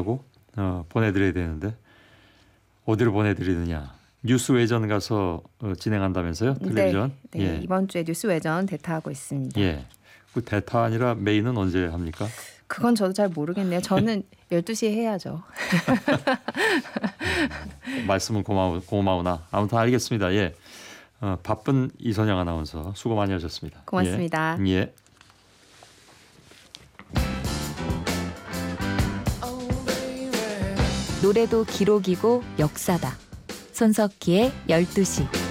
준비하고 보내드려야 되는데 어디로 보내드리느냐. 뉴스 외전 가서 진행한다면서요? 텔레비전? 네, 네. 이번 주에 뉴스 외전 대타하고 있습니다. 예. 그 대타 아니라 메인은 언제 합니까? 그건 저도 잘 모르겠네요. 저는 12시에 해야죠. 말씀은 고마우나 아무튼 알겠습니다. 예. 바쁜 이선영 아나운서 수고 많이 하셨습니다. 고맙습니다. 예. 예. 노래도 기록이고 역사다. 손석희의 12시.